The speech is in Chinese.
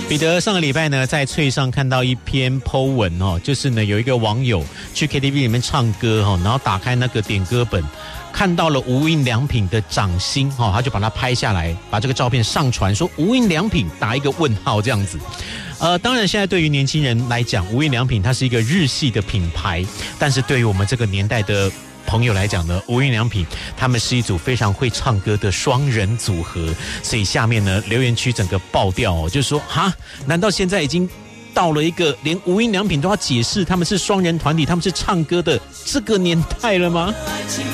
彼得上个礼拜呢，在脆上看到一篇 po 文哦，就是呢有一个网友去 KTV 里面唱歌哈，然后打开那个点歌本，看到了无印良品的掌心哈，他就把它拍下来，把这个照片上传，说无印良品打一个问号这样子。当然现在对于年轻人来讲，无印良品它是一个日系的品牌，但是对于我们这个年代的朋友来讲呢，无印良品他们是一组非常会唱歌的双人组合，所以下面呢留言区整个爆掉哦，就是说哈，难道现在已经到了一个连无印良品都要解释他们是双人团体，他们是唱歌的这个年代了吗？